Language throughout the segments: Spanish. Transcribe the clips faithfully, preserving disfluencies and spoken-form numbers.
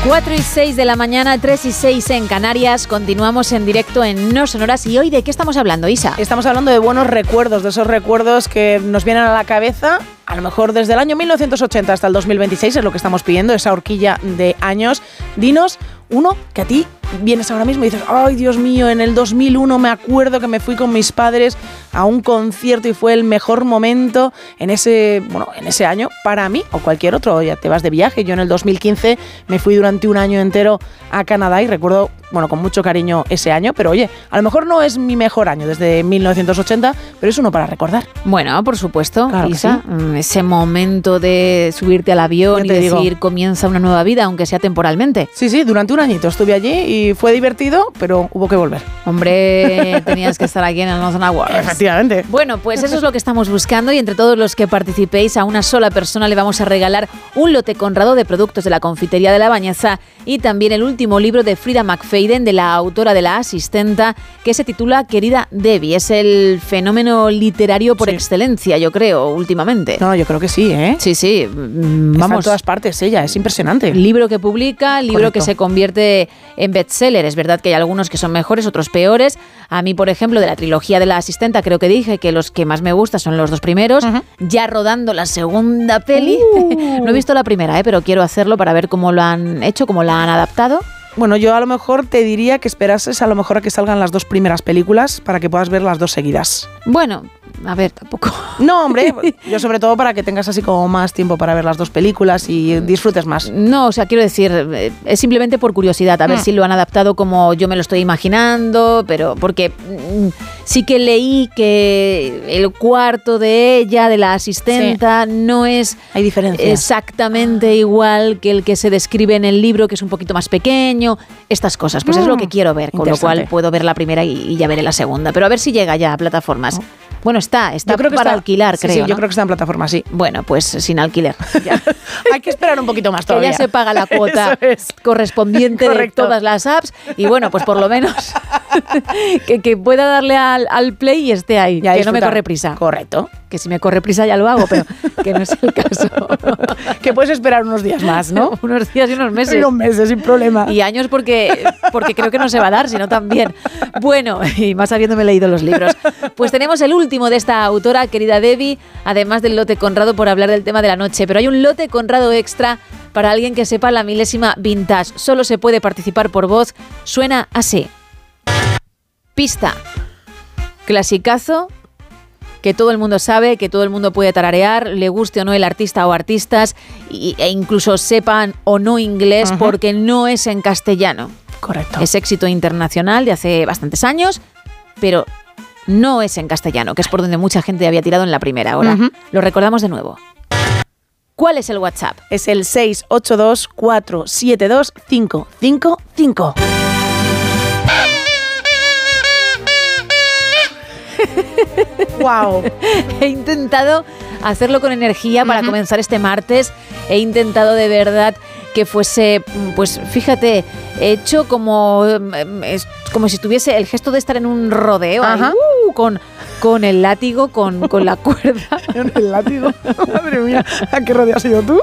cuatro y seis de la mañana, tres y seis en Canarias. Continuamos en directo en No Sonoras. ¿Y hoy de qué estamos hablando, Isa? Estamos hablando de buenos recuerdos, de esos recuerdos que nos vienen a la cabeza, a lo mejor desde el año mil novecientos ochenta hasta el dos mil veintiséis, es lo que estamos pidiendo, esa horquilla de años. Dinos uno que a ti vienes ahora mismo y dices, ay, Dios mío, en el dos mil uno me acuerdo que me fui con mis padres a un concierto y fue el mejor momento en ese, bueno, en ese año para mí o cualquier otro. Ya te vas de viaje. Yo en el dos mil quince me fui durante un año entero a Canadá y recuerdo, bueno, con mucho cariño ese año, pero oye, a lo mejor no es mi mejor año desde mil novecientos ochenta, pero es uno para recordar. Bueno, por supuesto, claro, Isa, sí. Ese momento de subirte al avión y decir digo. comienza una nueva vida, aunque sea temporalmente. Sí, sí, durante un añito estuve allí y fue divertido, pero hubo que volver. Hombre, tenías que estar aquí en el Amazon Awards. Efectivamente. Bueno, pues eso es lo que estamos buscando y entre todos los que participéis a una sola persona le vamos a regalar un lote conrado de productos de la Confitería de la Bañeza y también el último libro de Frida McFadden, de la autora de La Asistenta, que se titula Querida Debbie. Es el fenómeno literario por sí. excelencia, yo creo, últimamente. No, yo creo que sí, ¿eh? Sí, sí. Vamos. Está en todas partes ella, es impresionante. Libro que publica, libro Correcto. que se convierte en bestseller. Es verdad que hay algunos que son mejores, otros peores. A mí, por ejemplo, de la trilogía de La Asistenta, creo que dije que los que más me gustan son los dos primeros. Uh-huh. Ya rodando la segunda peli. Uh. No he visto la primera, ¿eh? Pero quiero hacerlo para ver cómo lo han hecho, cómo la han adaptado. Bueno, yo a lo mejor te diría que esperases a lo mejor a que salgan las dos primeras películas para que puedas ver las dos seguidas. Bueno, a ver, tampoco. No, hombre, yo sobre todo para que tengas así como más tiempo para ver las dos películas y disfrutes más. No, o sea, quiero decir, es simplemente por curiosidad, a ver mm. si lo han adaptado como yo me lo estoy imaginando, pero porque mm, sí que leí que el cuarto de ella, de La Asistenta, sí. no es Hay diferencia. exactamente igual que el que se describe en el libro, que es un poquito más pequeño. Estas cosas, pues mm, es lo que quiero ver, con lo cual puedo ver la primera y, y ya veré la segunda, pero a ver si llega ya a plataformas. Oh. Bueno, está, está creo que para está, alquilar, sí, creo, sí, ¿no? Yo creo que está en plataforma, sí. Bueno, pues sin alquiler. Hay que esperar un poquito más todavía. Que ya se paga la cuota correspondiente Correcto. de todas las apps y bueno, pues por lo menos que, que pueda darle al, al play y esté ahí, ya que disfrutar. No me corre prisa. Correcto. Que si me corre prisa ya lo hago, pero que no es el caso. Que puedes esperar unos días más, ¿no? Unos días y unos meses. Unos meses, sin problema. Y años porque, porque creo que no se va a dar, sino también. Bueno, y más habiéndome leído los libros. Pues tenemos el último de esta autora, Querida Debbie, además del lote Conrado por hablar del tema de la noche. Pero hay un lote Conrado extra para alguien que sepa la milésima vintage. Solo se puede participar por voz. Suena así. Pista. Clasicazo. Que todo el mundo sabe, que todo el mundo puede tararear, le guste o no el artista o artistas, y, e incluso sepan o no inglés, uh-huh. porque no es en castellano. Correcto. Es éxito internacional de hace bastantes años, pero no es en castellano, que es por donde mucha gente había tirado en la primera hora. Uh-huh. Lo recordamos de nuevo. ¿Cuál es el WhatsApp? Es el seis ocho dos, cuatro siete dos, cinco cinco cinco. Wow. He intentado hacerlo con energía para uh-huh. comenzar este martes. He intentado de verdad que fuese, pues fíjate, hecho como, como si tuviese el gesto de estar en un rodeo, ahí, uh, con, con el látigo, con, con la cuerda. ¿Con el látigo? Madre mía, ¿a qué rodeo has ido tú?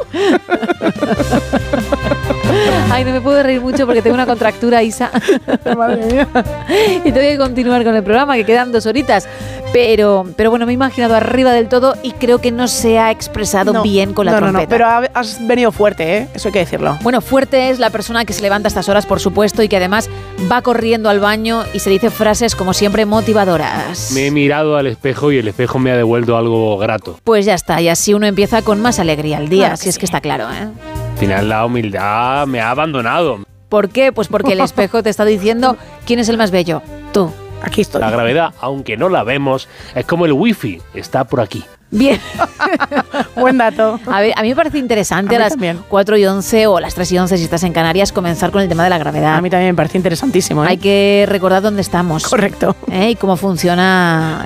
Ay, no me puedo reír mucho porque tengo una contractura, Isa. Madre mía. Y tengo que continuar con el programa, que quedan dos horitas. Pero, pero bueno, me he imaginado arriba del todo y creo que no se ha expresado no, bien con la no, trompeta. No, no, pero has venido fuerte, ¿eh? Eso hay que decirlo. Bueno, fuerte es la persona que se levanta a estas horas, por supuesto, y que además va corriendo al baño y se dice frases, como siempre, motivadoras. Me he mirado al espejo y el espejo me ha devuelto algo grato. Pues ya está, y así uno empieza con más alegría el día, claro si sí. es que está claro, ¿eh? Al final la humildad me ha abandonado. ¿Por qué? Pues porque el espejo te está diciendo quién es el más bello. Tú. Aquí estoy. La gravedad, aunque no la vemos, es como el wifi, está por aquí. Bien. Buen dato. A ver, a mí me parece interesante a, a las también. cuatro y once o las tres y once si estás en Canarias comenzar con el tema de la gravedad. A mí también me parece interesantísimo, ¿eh? Hay que recordar dónde estamos. Correcto. ¿Eh? Y cómo funciona